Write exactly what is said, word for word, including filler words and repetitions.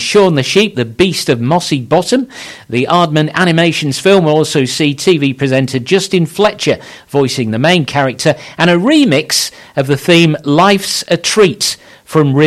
Shaun the Sheep, the Beast of Mossy Bottom. The Aardman Animations film will also see T V presenter Justin Fletcher voicing the main character, and a remix of the theme Life's a Treat from